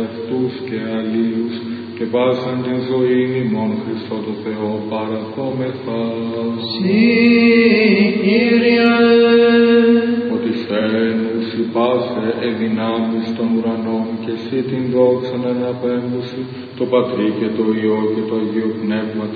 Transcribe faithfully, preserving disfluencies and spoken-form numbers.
αυτούς και αλλήλους και βάσαν την ζωήν ημών Χριστό το Θεό παραθόμεθα. Συ, Κύριε, ότι σένους υπάσε εδυνάμεις των ουρανών και εσύ την δόξαν αναπέμπουση το Πατρί και το Υιό και το Αγίο Πνεύμα